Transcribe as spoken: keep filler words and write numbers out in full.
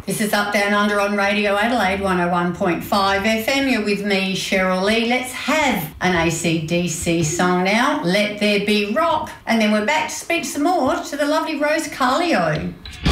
This is Up Down Under on Radio Adelaide one oh one point five F M. You're with me, Cheryl Lee. Let's have an A C D C song now, Let There Be Rock. And then we're back to speak some more to the lovely Rose Carlio.